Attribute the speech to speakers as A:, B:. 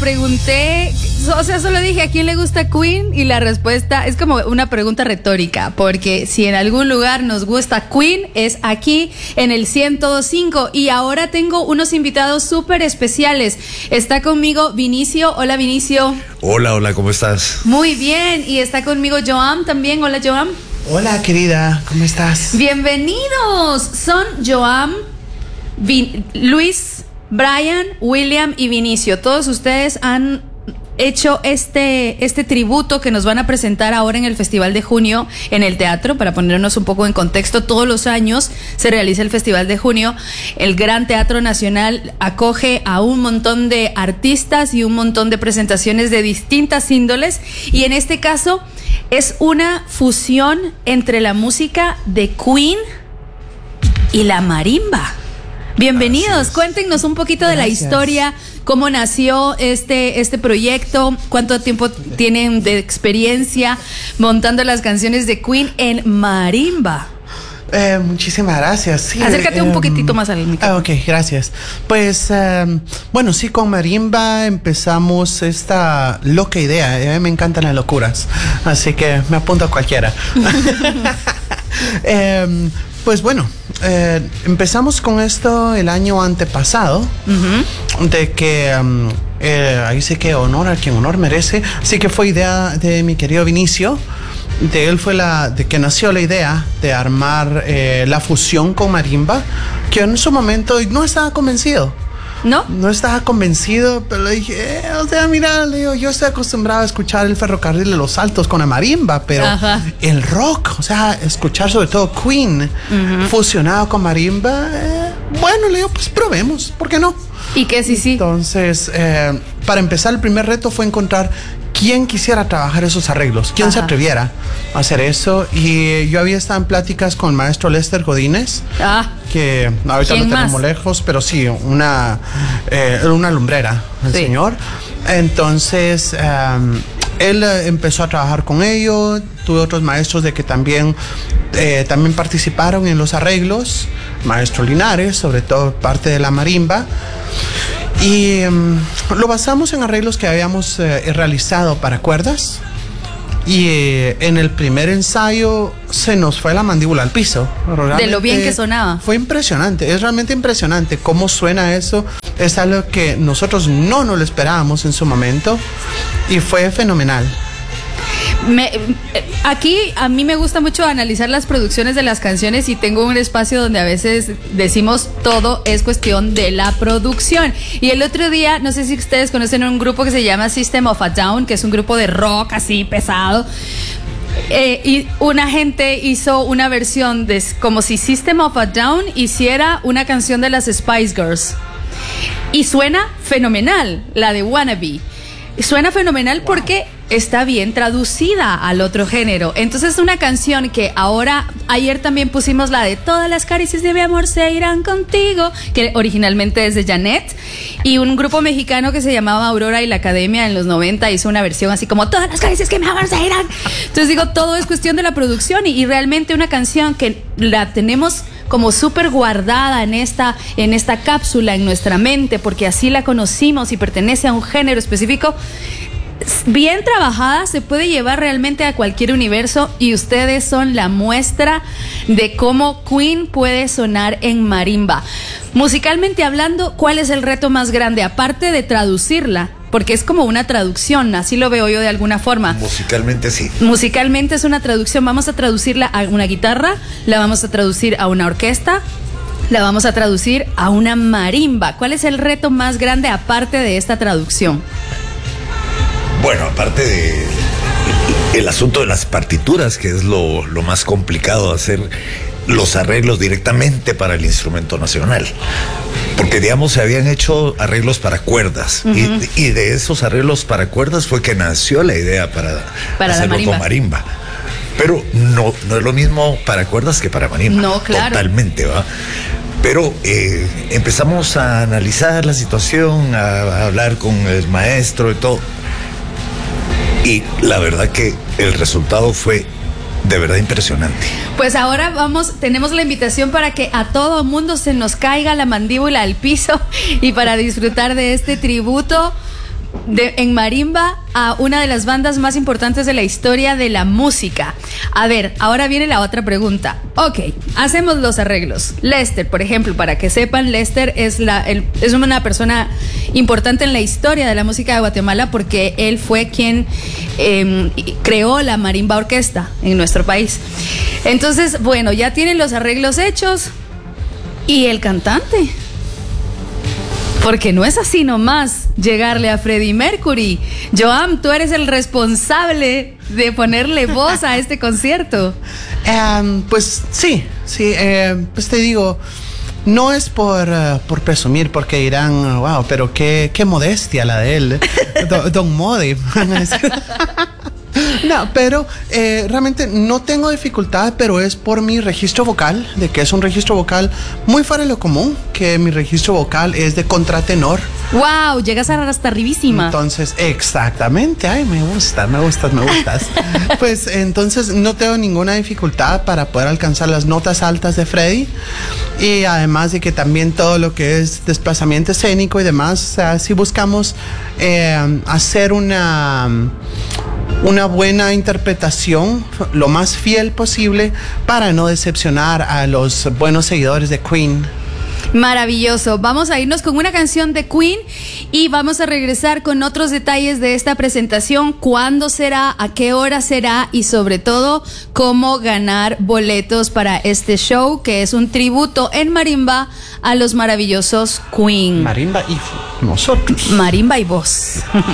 A: pregunté, o sea, solo dije ¿a quién le gusta Queen? Y la respuesta es como una pregunta retórica, porque si en algún lugar nos gusta Queen es aquí en el 102.5. Y ahora tengo unos invitados súper especiales. Está conmigo Vinicio. Hola, Vinicio.
B: Hola, ¿cómo estás?
A: Muy bien. Y está conmigo Joam también. Hola, Joam.
C: Hola, querida, ¿cómo estás?
A: Bienvenidos. Son Joam, Luis, Brian, William y Vinicio. Todos ustedes han hecho este tributo que nos van a presentar ahora en el Festival de Junio en el teatro. Para ponernos un poco en contexto, todos los años se realiza el Festival de Junio. El Gran Teatro Nacional acoge a un montón de artistas y un montón de presentaciones de distintas índoles, y en este caso es una fusión entre la música de Queen y la marimba. Bienvenidos, cuéntenos un poquito de la historia, cómo nació este proyecto, cuánto tiempo tienen de experiencia montando las canciones de Queen en marimba.
C: Muchísimas gracias. Sí,
A: acércate un poquitito más al micrófono.
C: Ok, gracias. Pues, bueno, sí, con marimba empezamos esta loca idea. A mí me encantan las locuras, así que me apunto a cualquiera. Pues bueno, empezamos con esto el año antepasado, de que ahí sí que honor a quien honor merece. Así que fue idea de mi querido Vinicio. De él fue de que nació la idea de armar la fusión con marimba, que en su momento no estaba convencido. No estaba convencido, pero le dije, o sea, mira, le digo, yo estoy acostumbrado a escuchar el Ferrocarril de los Altos con la marimba, pero el rock, o sea, escuchar sobre todo Queen fusionado con marimba, bueno, le digo, pues probemos, ¿por qué no?
A: ¿Y qué sí?
C: Entonces, para empezar, el primer reto fue encontrar quién quisiera trabajar esos arreglos, quién se atreviera a hacer eso. Y yo había estado en pláticas con el maestro Lester Godínez, que ahorita lo tenemos lejos, pero sí, una lumbrera, el señor. Entonces, él empezó a trabajar con ellos. Tuve otros maestros de que también participaron en los arreglos, maestro Linares, sobre todo parte de la marimba. Y lo basamos en arreglos que habíamos realizado para cuerdas. Y en el primer ensayo se nos fue la mandíbula al piso.
A: De lo bien que sonaba.
C: Fue impresionante, es realmente impresionante cómo suena eso. Es algo que nosotros no nos lo esperábamos en su momento y fue fenomenal.
A: Aquí a mí me gusta mucho analizar las producciones de las canciones, y tengo un espacio donde a veces decimos todo es cuestión de la producción. Y el otro día, no sé si ustedes conocen un grupo que se llama System of a Down, que es un grupo de rock así pesado. Y una gente hizo una versión de como si System of a Down hiciera una canción de las Spice Girls. Y suena fenomenal, la de Wannabe. Suena fenomenal porque está bien traducida al otro género. Entonces es una canción que ayer también pusimos la de Todas las caricias de mi amor se irán contigo, que originalmente es de Janet, y un grupo mexicano que se llamaba Aurora y la Academia en los 90 hizo una versión así como Todas las caricias que mi amor se irán. Entonces digo, todo es cuestión de la producción, y realmente una canción que la tenemos como súper guardada en esta cápsula en nuestra mente, porque así la conocimos y pertenece a un género específico. Bien trabajada se puede llevar realmente a cualquier universo, y ustedes son la muestra de cómo Queen puede sonar en marimba. Musicalmente hablando, ¿cuál es el reto más grande? Aparte de traducirla, porque es como una traducción, así lo veo yo de alguna forma.
B: Musicalmente sí.
A: Musicalmente es una traducción. Vamos a traducirla a una guitarra, la vamos a traducir a una orquesta, la vamos a traducir a una marimba. ¿Cuál es el reto más grande aparte de esta traducción?
B: Bueno, aparte de el asunto de las partituras, que es lo más complicado, hacer los arreglos directamente para el instrumento nacional. Porque, digamos, se habían hecho arreglos para cuerdas, y de esos arreglos para cuerdas fue que nació la idea para hacerlo con marimba. Pero no es lo mismo para cuerdas que para marimba.
A: No, claro.
B: Totalmente, ¿va? Pero empezamos a analizar la situación, a hablar con el maestro y todo. Y la verdad que el resultado fue de verdad impresionante.
A: Pues ahora tenemos la invitación para que a todo mundo se nos caiga la mandíbula al piso, y para disfrutar de este tributo en marimba a una de las bandas más importantes de la historia de la música. A ver, ahora viene la otra pregunta. Ok, hacemos los arreglos. Lester, por ejemplo, para que sepan, Lester es una persona importante en la historia de la música de Guatemala porque él fue quien creó la marimba orquesta en nuestro país. Entonces, bueno, ya tienen los arreglos hechos. ¿Y el cantante? Porque no es así nomás llegarle a Freddie Mercury. Joan, tú eres el responsable de ponerle voz a este concierto.
C: Pues sí, pues te digo, no es por presumir, porque dirán, wow, pero qué modestia la de él, Don Modi. No, pero realmente no tengo dificultad, pero es por mi registro vocal, de que es un registro vocal muy fuera de lo común, que mi registro vocal es de contratenor.
A: ¡Wow! Llegas hasta arribísima.
C: Entonces, exactamente. Ay, me gustas. Pues entonces no tengo ninguna dificultad para poder alcanzar las notas altas de Freddie. Y además de que también todo lo que es desplazamiento escénico y demás, o sea, si buscamos hacer una buena interpretación, lo más fiel posible, para no decepcionar a los buenos seguidores de Queen.
A: Maravilloso. Vamos a irnos con una canción de Queen y vamos a regresar con otros detalles de esta presentación, cuándo será, a qué hora será y sobre todo cómo ganar boletos para este show que es un tributo en marimba a los maravillosos Queen.
C: Marimba y nosotros.
A: Marimba y voz.